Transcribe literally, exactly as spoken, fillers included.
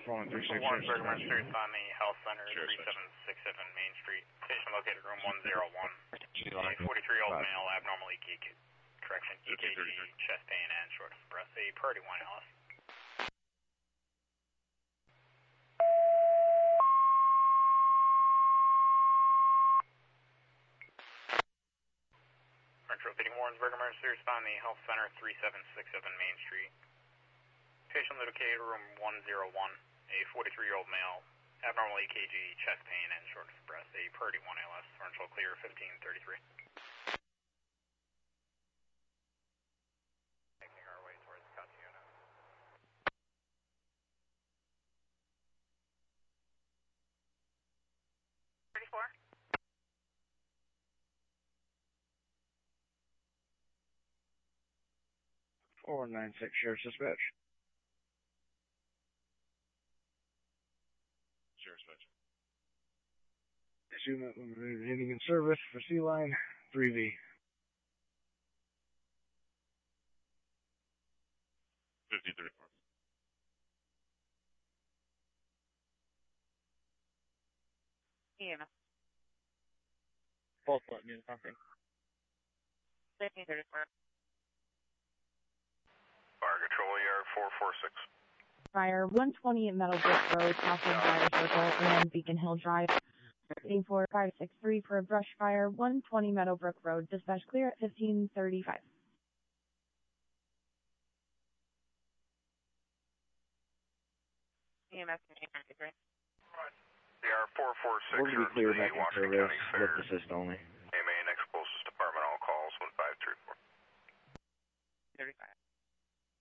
Falling three six Warren zero. Bergman Street on the Health Center, Sure, three seven six seven Main Street. Patient located room one zero one. A forty-three-year-old male, abnormal E K G, correction, E K G, chest pain, and shortness of breath. A priority one L S. Repeating Warrensburg Emergency Respond, the Health Center, three seven six seven Main Street. Patient located room one zero one. A forty-three-year-old male, abnormal E K G, chest pain, and shortness of breath. A priority one L S. Central clear fifteen thirty-three. Making our way towards Catiuna. thirty-four. four nine six, Sheriff's Dispatch. Sheriff's Dispatch. Assume that we're hitting in service for C-Line, three V. fifty thirty-four. E M S. Both let me something. fifteen thirty-four. Fire Control Yard four four six. Fire one twenty at Meadowbrook Road, Southland Fire Circle, and Beacon Hill Drive. eight four five six three for a brush fire, one twenty Meadowbrook Road, dispatch clear at fifteen thirty-five. E M S eight ninety-three. C R four four six. We'll be clear back in service with assist only.